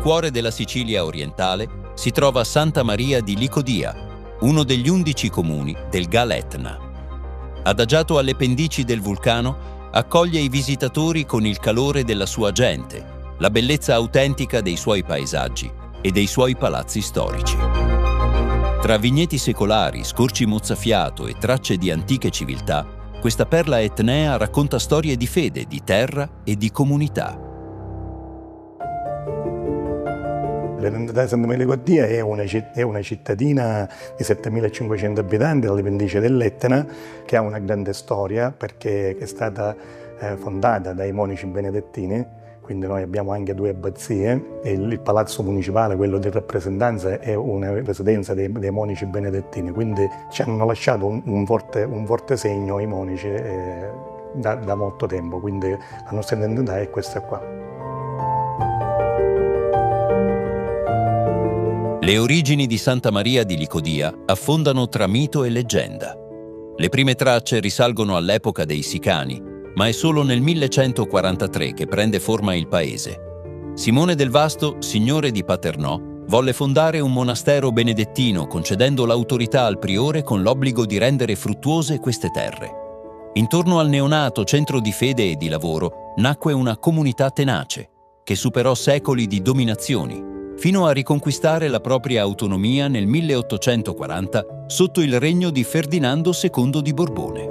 cuore della Sicilia orientale si trova Santa Maria di Licodia, uno degli 11 comuni del Gal Etna. Adagiato alle pendici del vulcano, accoglie i visitatori con il calore della sua gente, la bellezza autentica dei suoi paesaggi e dei suoi palazzi storici. Tra vigneti secolari, scorci mozzafiato e tracce di antiche civiltà, questa perla etnea racconta storie di fede, di terra e di comunità. L'Eternità di Santa Maria di Licodia è una cittadina di 7.500 abitanti alle pendici dell'Etna, che ha una grande storia perché è stata fondata dai monaci benedettini, quindi noi abbiamo anche 2 abbazie e il palazzo municipale, quello di rappresentanza, è una residenza dei monaci benedettini, quindi ci hanno lasciato un forte segno i monaci da molto tempo, quindi la nostra identità è questa qua. Le origini di Santa Maria di Licodia affondano tra mito e leggenda. Le prime tracce risalgono all'epoca dei Sicani, ma è solo nel 1143 che prende forma il paese. Simone del Vasto, signore di Paternò, volle fondare un monastero benedettino concedendo l'autorità al priore con l'obbligo di rendere fruttuose queste terre. Intorno al neonato centro di fede e di lavoro nacque una comunità tenace, che superò secoli di dominazioni, fino a riconquistare la propria autonomia nel 1840 sotto il regno di Ferdinando II di Borbone.